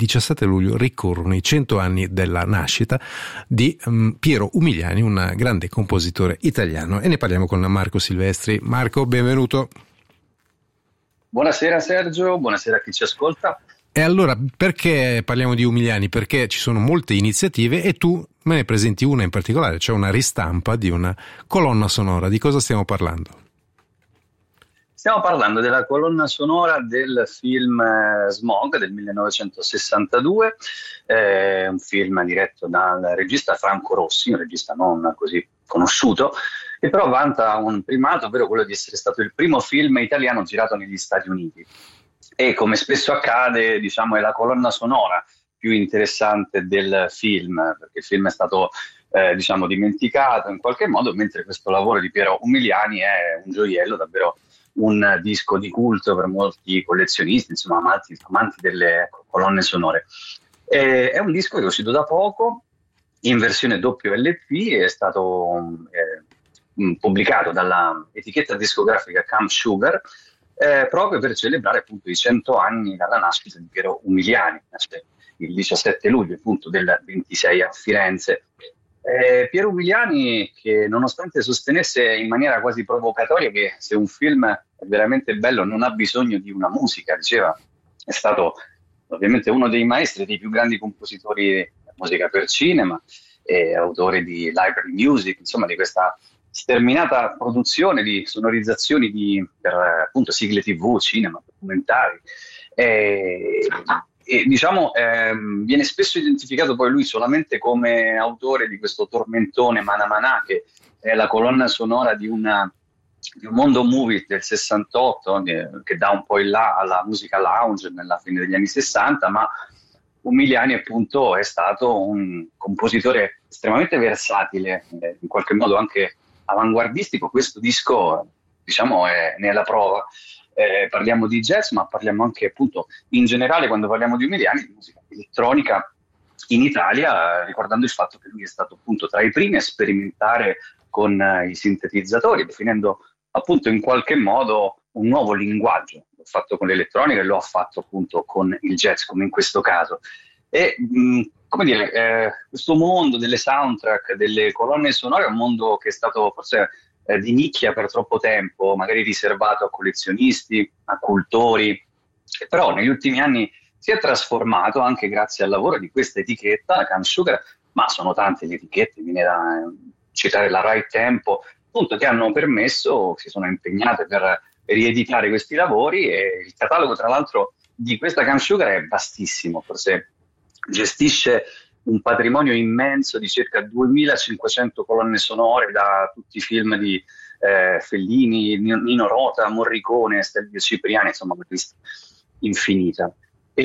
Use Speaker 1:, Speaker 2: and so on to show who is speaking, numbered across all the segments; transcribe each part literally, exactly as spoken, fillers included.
Speaker 1: diciassette luglio ricorrono i cento anni della nascita di um, Piero Umiliani, un grande compositore italiano, e ne parliamo con Marco Silvestri. Marco, benvenuto.
Speaker 2: Buonasera Sergio, buonasera a chi ci ascolta.
Speaker 1: E allora, perché parliamo di Umiliani? Perché ci sono molte iniziative e tu me ne presenti una in particolare, cioè una ristampa di una colonna sonora. Di cosa stiamo parlando?
Speaker 2: Stiamo parlando della colonna sonora del film eh, Smog del millenovecentosessantadue, eh, un film diretto dal regista Franco Rossi, un regista non così conosciuto, che però vanta un primato, ovvero quello di essere stato il primo film italiano girato negli Stati Uniti. E come spesso accade, diciamo, è la colonna sonora più interessante del film, perché il film è stato eh, diciamo dimenticato in qualche modo, mentre questo lavoro di Piero Umiliani è un gioiello, davvero un disco di culto per molti collezionisti, insomma amanti, amanti delle colonne sonore. E, è un disco che è uscito da poco in versione W L P, è stato eh, pubblicato dalla etichetta discografica Camp Sugar, Eh, proprio per celebrare appunto i cento anni dalla nascita di Piero Umiliani, il diciassette luglio appunto del ventisei a Firenze. Eh, Piero Umiliani, che nonostante sostenesse in maniera quasi provocatoria che se un film è veramente bello non ha bisogno di una musica, diceva, è stato ovviamente uno dei maestri, dei più grandi compositori di musica per cinema, e autore di library music, insomma di questa sterminata produzione di sonorizzazioni di, per appunto sigle tivù, cinema, documentari. E, e diciamo ehm, viene spesso identificato poi lui solamente come autore di questo tormentone Mana Mana, che è la colonna sonora di, una, di un mondo movie del sessantotto, che, che dà un po' il là alla musica lounge nella fine degli anni sessanta, ma Umiliani appunto è stato un compositore estremamente versatile, eh, in qualche modo anche avanguardistico. Questo disco, diciamo, è nella prova. Eh, parliamo di jazz, ma parliamo anche appunto in generale, quando parliamo di Umiliani, di musica elettronica in Italia, ricordando il fatto che lui è stato appunto tra i primi a sperimentare con eh, i sintetizzatori, definendo appunto in qualche modo un nuovo linguaggio. L'ha fatto con l'elettronica e lo ha fatto appunto con il jazz, come in questo caso. E mh, come dire, eh, questo mondo delle soundtrack, delle colonne sonore è un mondo che è stato forse eh, di nicchia per troppo tempo, magari riservato a collezionisti, a cultori, che però negli ultimi anni si è trasformato anche grazie al lavoro di questa etichetta, la Camp Sugar, ma sono tante le etichette, viene da eh, citare la Right Tempo, appunto, che hanno permesso, si sono impegnate per rieditare questi lavori, e il catalogo tra l'altro di questa Camp Sugar è vastissimo, forse gestisce un patrimonio immenso di circa duemilacinquecento colonne sonore da tutti i film di eh, Fellini, Nino Rota, Morricone, Stelvio Cipriani, insomma una lista infinita.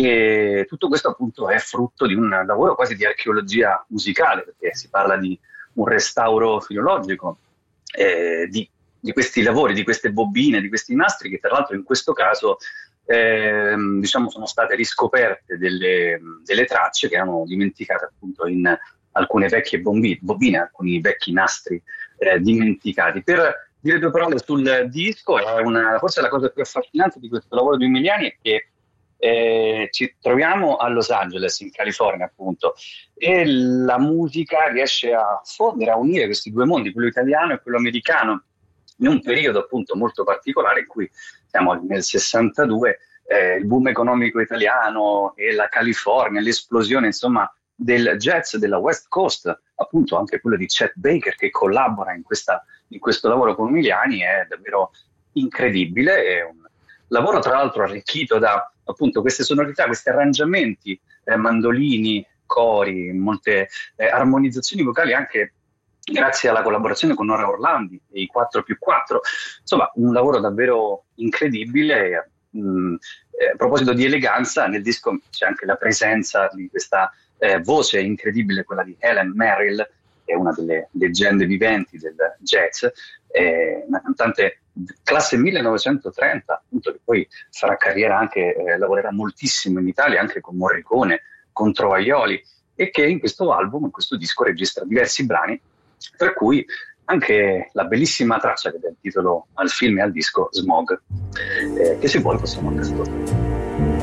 Speaker 2: E tutto questo appunto è frutto di un lavoro quasi di archeologia musicale, perché si parla di un restauro filologico eh, di, di questi lavori, di queste bobine, di questi nastri, che tra l'altro in questo caso Eh, diciamo sono state riscoperte delle, delle tracce che erano dimenticate appunto in alcune vecchie bombi, bobine, alcuni vecchi nastri eh, dimenticati. Per dire due parole sul disco, è una, forse la cosa più affascinante di questo lavoro di Umiliani è che eh, ci troviamo a Los Angeles, in California appunto, e la musica riesce a fondere, a unire questi due mondi, quello italiano e quello americano, in un periodo appunto molto particolare in cui siamo nel sessantadue, eh, il boom economico italiano e la California, l'esplosione insomma del jazz della West Coast, appunto anche quello di Chet Baker che collabora in, questa, in questo lavoro con Umiliani, è davvero incredibile. È un lavoro tra l'altro arricchito da appunto queste sonorità, questi arrangiamenti, eh, mandolini, cori, molte eh, armonizzazioni vocali anche grazie alla collaborazione con Nora Orlandi e i quattro più quattro, insomma un lavoro davvero incredibile. Mm, eh, a proposito di eleganza, nel disco c'è anche la presenza di questa eh, voce incredibile, quella di Helen Merrill, che è una delle leggende viventi del jazz, eh, una cantante classe millenovecentotrenta, appunto, che poi farà carriera anche, eh, lavorerà moltissimo in Italia anche con Morricone, con Trovaioli, e che in questo album, in questo disco registra diversi brani, per cui anche la bellissima traccia che dà il titolo al film e al disco, Smog, eh, che se vuoi possiamo anche ascoltare.